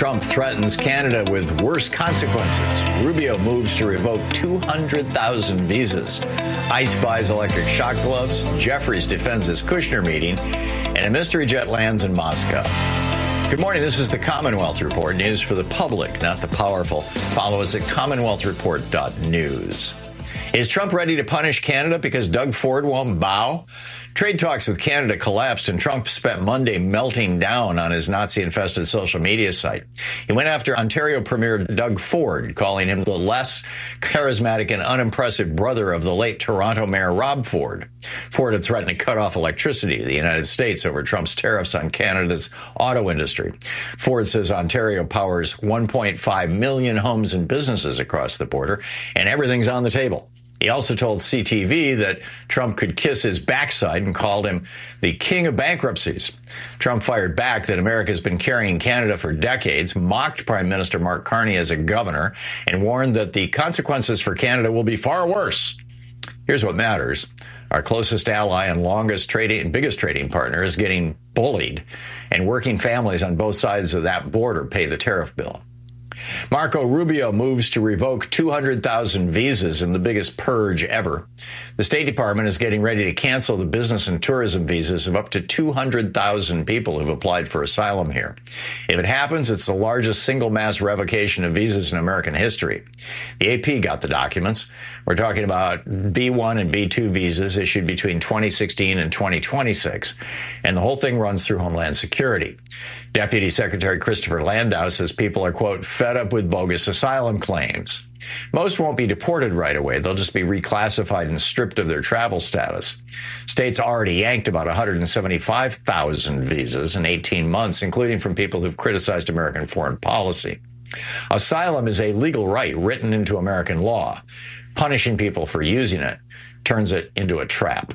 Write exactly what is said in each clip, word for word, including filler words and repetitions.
Trump threatens Canada with worse consequences. Rubio moves to revoke two hundred thousand visas. ICE buys electric shock gloves. Jeffries defends his Kushner meeting. And a mystery jet lands in Moscow. Good morning. This is the Commonwealth Report. News for the public, not the powerful. Follow us at commonwealth report dot news. Is Trump ready to punish Canada because Doug Ford won't bow? Trade talks with Canada collapsed, and Trump spent Monday melting down on his Nazi-infested social media site. He went after Ontario Premier Doug Ford, calling him the less charismatic and unimpressive brother of the late Toronto Mayor Rob Ford. Ford had threatened to cut off electricity to the United States over Trump's tariffs on Canada's auto industry. Ford says Ontario powers one point five million homes and businesses across the border, and everything's on the table. He also told C T V that Trump could kiss his backside and called him the king of bankruptcies. Trump fired back that America has been carrying Canada for decades, mocked Prime Minister Mark Carney as a governor, and warned that the consequences for Canada will be far worse. Here's what matters. Our closest ally and longest trading and biggest trading partner is getting bullied, and working families on both sides of that border pay the tariff bill. Marco Rubio moves to revoke two hundred thousand visas in the biggest purge ever. The State Department is getting ready to cancel the business and tourism visas of up to two hundred thousand people who've applied for asylum here. If it happens, it's the largest single mass revocation of visas in American history. The A P got the documents. We're talking about B one and B two visas issued between twenty sixteen and twenty twenty-six, and the whole thing runs through Homeland Security. Deputy Secretary Christopher Landau says people are, quote, fed up with bogus asylum claims. Most won't be deported right away. They'll just be reclassified and stripped of their travel status. States already yanked about one hundred seventy-five thousand visas in eighteen months, including from people who've criticized American foreign policy. Asylum is a legal right written into American law. Punishing people for using it turns it into a trap.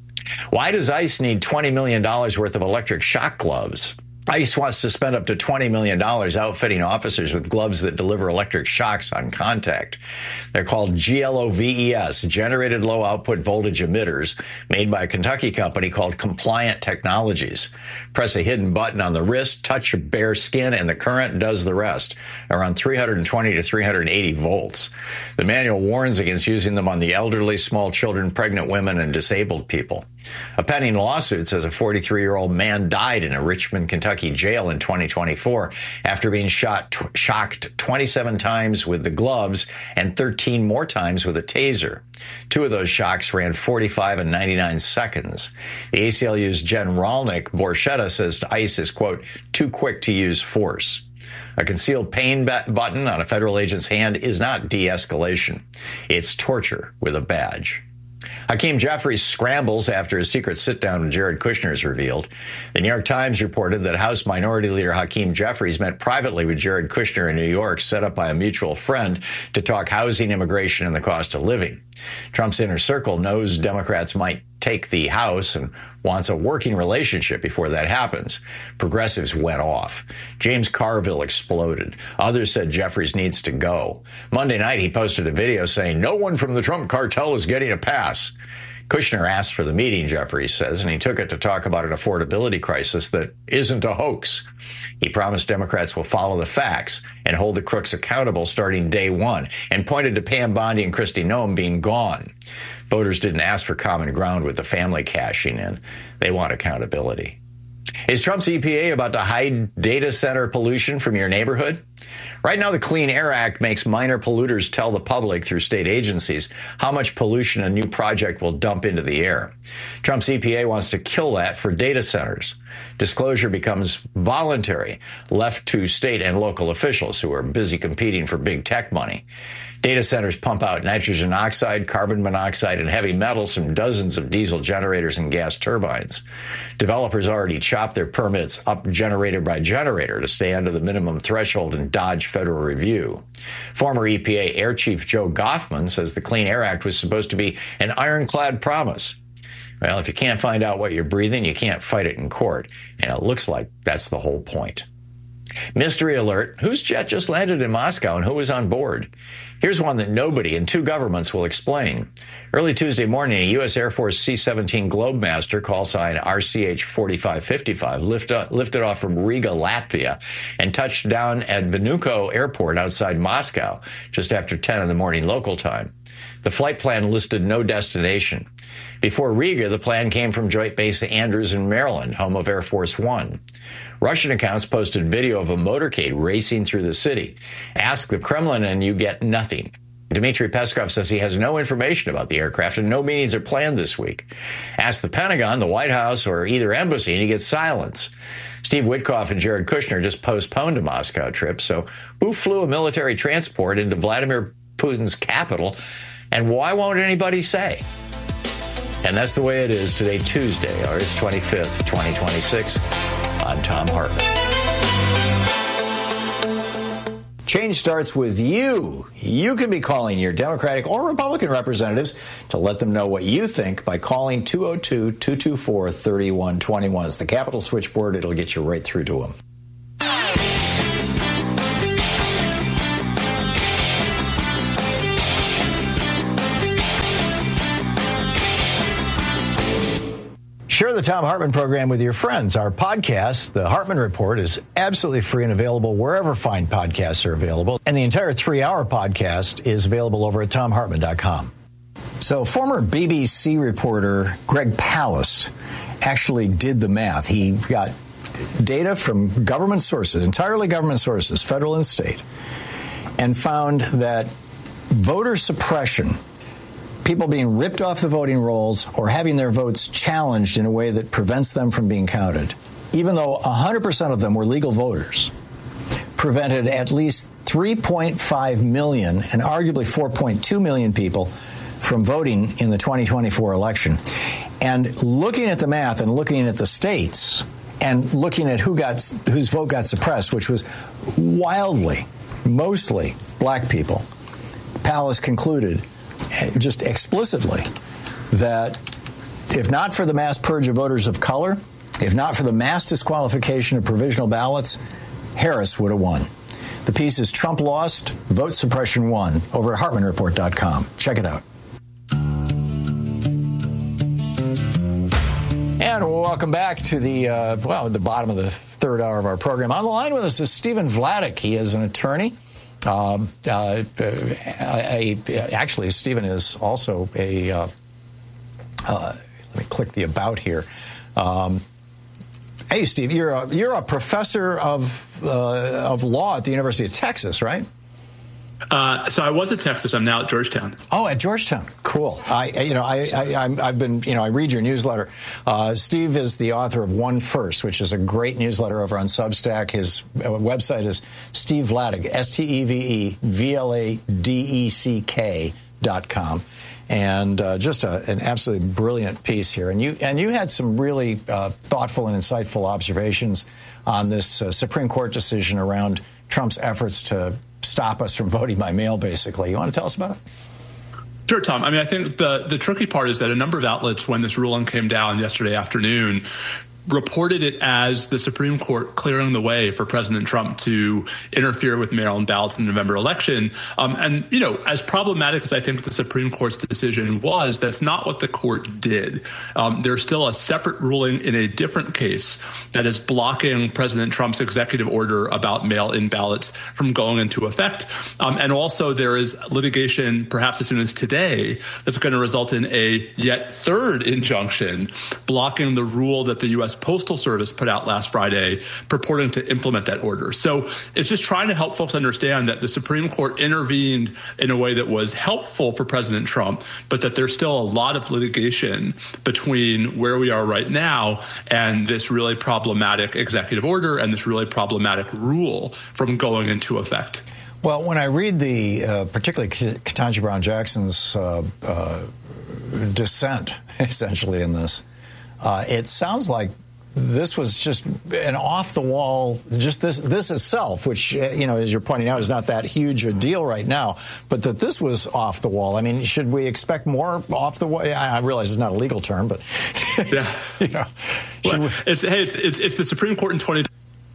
Why does ICE need twenty million dollars worth of electric shock gloves? ICE wants to spend up to twenty million dollars outfitting officers with gloves that deliver electric shocks on contact. They're called G L O V E S, Generated Low Output Voltage Emitters, made by a Kentucky company called Compliant Technologies. Press a hidden button on the wrist, touch your bare skin, and the current does the rest, around three hundred twenty to three hundred eighty volts. The manual warns against using them on the elderly, small children, pregnant women, and disabled people. A pending lawsuit says a forty-three-year-old man died in a Richmond, Kentucky jail in twenty twenty-four after being shot, t- shocked twenty-seven times with the gloves and thirteen more times with a taser. Two of those shocks ran forty-five and ninety-nine seconds. The A C L U's Jen Rolnick Borchetta says ICE is, quote, too quick to use force. A concealed pain button on a federal agent's hand is not de-escalation. It's torture with a badge. Hakeem Jeffries scrambles after his secret sit-down with Jared Kushner is revealed. The New York Times reported that House Minority Leader Hakeem Jeffries met privately with Jared Kushner in New York, set up by a mutual friend, to talk housing, immigration, and the cost of living. Trump's inner circle knows Democrats might take the House and wants a working relationship before that happens. Progressives went off. James Carville exploded. Others said Jeffries needs to go. Monday night, he posted a video saying, no one from the Trump cartel is getting a pass. Kushner asked for the meeting, Jeffries says, and he took it to talk about an affordability crisis that isn't a hoax. He promised Democrats will follow the facts and hold the crooks accountable starting day one, and pointed to Pam Bondi and Kristi Noem being gone. Voters didn't ask for common ground with the family cashing in. They want accountability. Is Trump's E P A about to hide data center pollution from your neighborhood? Right now, the Clean Air Act makes minor polluters tell the public through state agencies how much pollution a new project will dump into the air. Trump's E P A wants to kill that for data centers. Disclosure becomes voluntary, left to state and local officials who are busy competing for big tech money. Data centers pump out nitrogen oxide, carbon monoxide, and heavy metals from dozens of diesel generators and gas turbines. Developers already chop their permits up generator by generator to stay under the minimum threshold and dodge federal review. Former E P A Air Chief Joe Goffman says the Clean Air Act was supposed to be an ironclad promise. Well, if you can't find out what you're breathing, you can't fight it in court. And it looks like that's the whole point. Mystery alert, whose jet just landed in Moscow and who was on board? Here's one that nobody in two governments will explain. Early Tuesday morning, a U S Air Force C seventeen Globemaster, call sign R C H forty-five fifty-five, lift up, lifted off from Riga, Latvia, and touched down at Vnukovo Airport outside Moscow just after ten in the morning local time. The flight plan listed no destination. Before Riga, the plan came from Joint Base Andrews in Maryland, home of Air Force One. Russian accounts posted video of a motorcade racing through the city. Ask the Kremlin and you get nothing. Dmitry Peskov says he has no information about the aircraft and no meetings are planned this week. Ask the Pentagon, the White House, or either embassy and you get silence. Steve Witkoff and Jared Kushner just postponed a Moscow trip, so who flew a military transport into Vladimir Putin's capital, and why won't anybody say? And that's the way it is today, Tuesday, August twenty-fifth, twenty twenty-six. I'm Thom Hartmann. Change starts with you. You can be calling your Democratic or Republican representatives to let them know what you think by calling two oh two, two two four, three one two one. It's the Capitol switchboard. It'll get you right through to them. Share the Thom Hartmann program with your friends. Our podcast, The Hartmann Report, is absolutely free and available wherever fine podcasts are available. And the entire three-hour podcast is available over at thom hartmann dot com. So former B B C reporter Greg Palast actually did the math. He got data from government sources, entirely government sources, federal and state, and found that voter suppression, people being ripped off the voting rolls or having their votes challenged in a way that prevents them from being counted, even though one hundred percent of them were legal voters, prevented at least three point five million and arguably four point two million people from voting in the twenty twenty-four election. And looking at the math and looking at the states and looking at who got whose vote got suppressed, which was wildly, mostly black people, Palast concluded just explicitly that if not for the mass purge of voters of color, if not for the mass disqualification of provisional ballots, Harris would have won. The piece is Trump Lost, Vote Suppression Won, over at hartmann report dot com. Check it out. And welcome back to the, uh, well, the bottom of the third hour of our program. On the line with us is Stephen Vladeck. He is an attorney. Um, uh, a, a, actually, Stephen is also a, uh, uh, let me click the about here. Um, hey, Steve, you're a, you're a professor of, uh, of law at the University of Texas, right? Uh, so I was at Texas. I'm now at Georgetown. Oh, at Georgetown. Cool. I, you know, I, I, I'm, I've been, you know, I read your newsletter. Uh, Steve is the author of One First, which is a great newsletter over on Substack. His website is Steve Vladeck, S T E V E V L A D E C K dot com. And uh, just a, an absolutely brilliant piece here. And you and you had some really uh, thoughtful and insightful observations on this uh, Supreme Court decision around Trump's efforts to stop us from voting by mail, basically. You want to tell us about it? Sure, Tom. I mean, I think the, the tricky part is that a number of outlets, when this ruling came down yesterday afternoon, reported it as the Supreme Court clearing the way for President Trump to interfere with mail-in ballots in the November election. Um, and, you know, as problematic as I think the Supreme Court's decision was, that's not what the court did. Um, there's still a separate ruling in a different case that is blocking President Trump's executive order about mail-in ballots from going into effect. Um, and also there is litigation, perhaps as soon as today, that's going to result in a yet third injunction blocking the rule that the U S Postal Service put out last Friday purporting to implement that order. So it's just trying to help folks understand that the Supreme Court intervened in a way that was helpful for President Trump, but that there's still a lot of litigation between where we are right now and this really problematic executive order and this really problematic rule from going into effect. Well, when I read the, uh, particularly Ketanji Brown Jackson's uh, uh, dissent, essentially, in this, uh, it sounds like this was just an off-the-wall, just this this itself, which, you know, as you're pointing out, is not that huge a deal right now, but that this was off the wall. I mean, should we expect more off the wall? I realize it's not a legal term, but, it's, yeah. you know. Well, it's, hey, it's, it's, it's the Supreme Court in twenty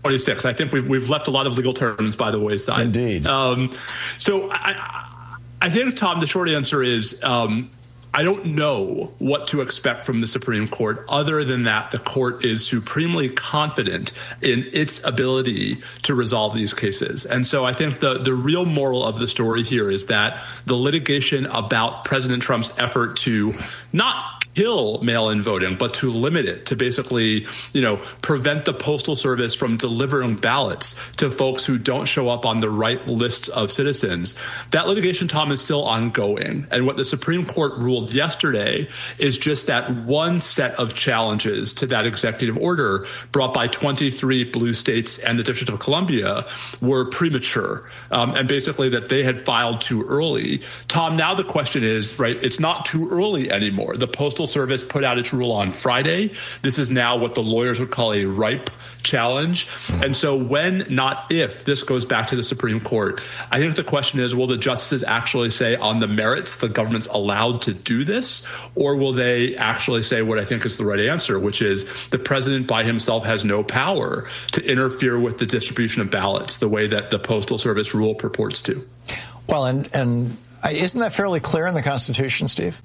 twenty-six. I think we've we've left a lot of legal terms by the wayside. Indeed. Um, so I, I think, Tom, the short answer is um, I don't know what to expect from the Supreme Court other than that the court is supremely confident in its ability to resolve these cases. And so I think the, the real moral of the story here is that the litigation about President Trump's effort to not kill mail-in voting, but to limit it, to basically, you know, prevent the Postal Service from delivering ballots to folks who don't show up on the right list of citizens. That litigation, Tom, is still ongoing. And what the Supreme Court ruled yesterday is just that one set of challenges to that executive order brought by twenty-three blue states and the District of Columbia were premature, um, and basically that they had filed too early. Tom, now the question is, right, it's not too early anymore. The Postal Service put out its rule on Friday. This is now what the lawyers would call a ripe challenge. And so when, not if, this goes back to the Supreme Court, I think the question is, will the justices actually say on the merits the government's allowed to do this? Or will they actually say what I think is the right answer, which is the president by himself has no power to interfere with the distribution of ballots the way that the Postal Service rule purports to? Well, and, and isn't that fairly clear in the Constitution, Steve?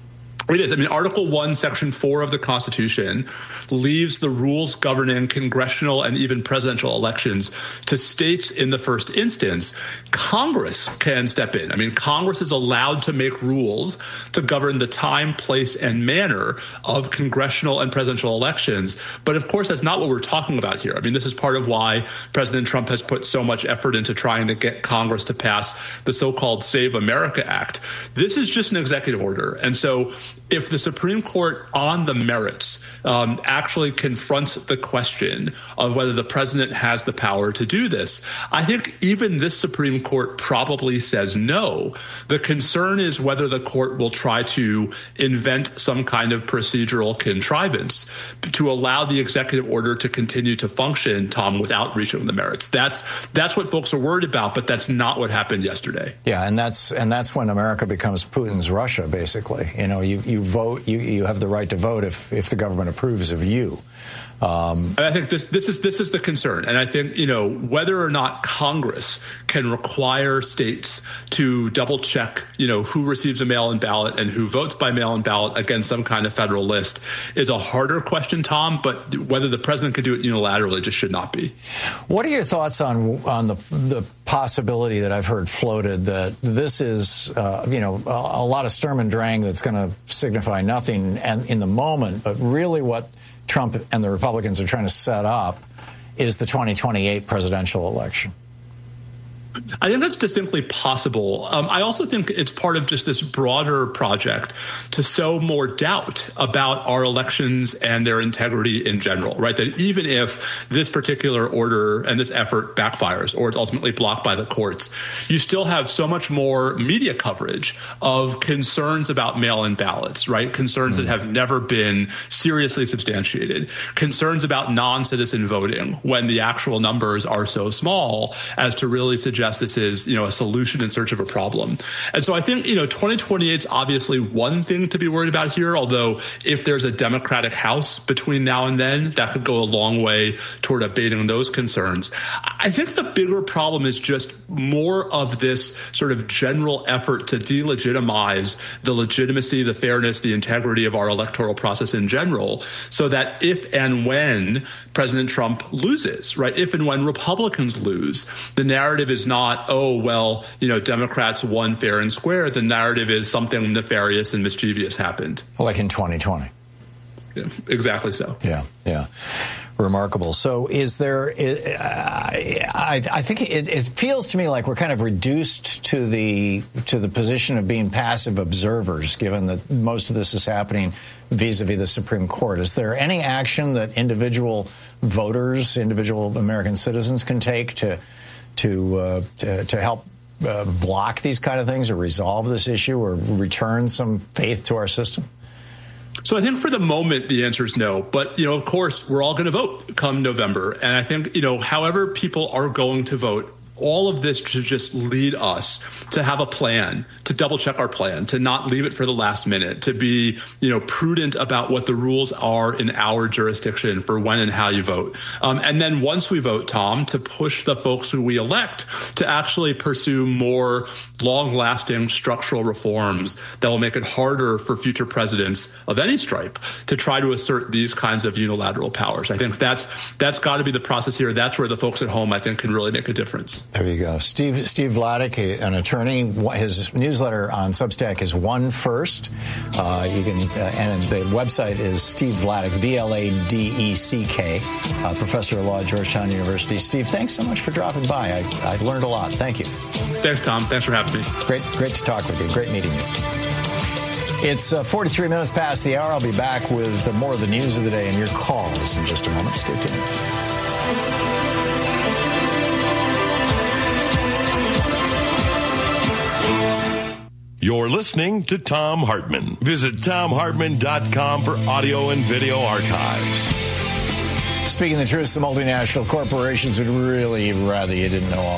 It is. I mean, Article one, Section four of the Constitution leaves the rules governing congressional and even presidential elections to states in the first instance. Congress can step in. I mean, Congress is allowed to make rules to govern the time, place, and manner of congressional and presidential elections. But of course, that's not what we're talking about here. I mean, this is part of why President Trump has put so much effort into trying to get Congress to pass the so-called Save America Act. This is just an executive order. And so if the Supreme Court on the merits um, actually confronts the question of whether the president has the power to do this, I think even this Supreme Court probably says no. The concern is whether the court will try to invent some kind of procedural contrivance to allow the executive order to continue to function, Tom, without reaching the merits. That's that's what folks are worried about, but that's not what happened yesterday. Yeah, and that's and that's when America becomes Putin's Russia, basically. You know, you you vote, you, you have the right to vote if, if the government approves of you. Um, and I think this this is this is the concern. And I think, you know, whether or not Congress can require states to double check, you know, who receives a mail-in ballot and who votes by mail-in ballot against some kind of federal list is a harder question, Tom. But whether the president could do it unilaterally just should not be. What are your thoughts on on the the possibility that I've heard floated that this is, uh, you know, a, a lot of Sturm and Drang that's going to signify nothing and in the moment, but really what Trump and the Republicans are trying to set up is the twenty twenty-eight presidential election? I think that's distinctly possible. Um, I also think it's part of just this broader project to sow more doubt about our elections and their integrity in general, right? That even if this particular order and this effort backfires or it's ultimately blocked by the courts, you still have so much more media coverage of concerns about mail-in ballots, right? Concerns mm-hmm. that have never been seriously substantiated, concerns about non-citizen voting when the actual numbers are so small as to really suggest this is, you know, a solution in search of a problem. And so I think, you know, twenty twenty-eight is obviously one thing to be worried about here, although if there's a Democratic House between now and then, that could go a long way toward abating those concerns. I think the bigger problem is just more of this sort of general effort to delegitimize the legitimacy, the fairness, the integrity of our electoral process in general, so that if and when President Trump loses, right, if and when Republicans lose, the narrative is not, oh, well, you know, Democrats won fair and square. The narrative is something nefarious and mischievous happened. Like in twenty twenty. Yeah, exactly so. Yeah, yeah. Remarkable. So is there, I, I think it, it feels to me like we're kind of reduced to the to the position of being passive observers, given that most of this is happening vis-a-vis the Supreme Court. Is there any action that individual voters, individual American citizens can take to to uh, to, to help uh, block these kind of things or resolve this issue or return some faith to our system? So I think for the moment, the answer is no. But, you know, of course, we're all going to vote come November. And I think, you know, however people are going to vote, all of this should just lead us to have a plan, to double check our plan, to not leave it for the last minute, to be, you know, prudent about what the rules are in our jurisdiction for when and how you vote. Um, and then once we vote, Tom, to push the folks who we elect to actually pursue more long-lasting structural reforms that will make it harder for future presidents of any stripe to try to assert these kinds of unilateral powers. I think that's that's got to be the process here. That's where the folks at home, I think, can really make a difference. There you go. Steve Steve Vladeck, an attorney. His newsletter on Substack is One First. Uh, you can, uh, and the website is Steve Vladeck, V L A D E C K, uh, professor of law at Georgetown University. Steve, thanks so much for dropping by. I, I learned a lot. Thank you. Thanks, Tom. Thanks for having me. Great, great to talk with you. Great meeting you. It's uh, forty-three minutes past the hour. I'll be back with uh, more of the news of the day and your calls in just a moment. Stay tuned. You're listening to Thom Hartmann. Visit Thom Hartmann dot com for audio and video archives. Speaking the truth, some multinational corporations would really rather you didn't know all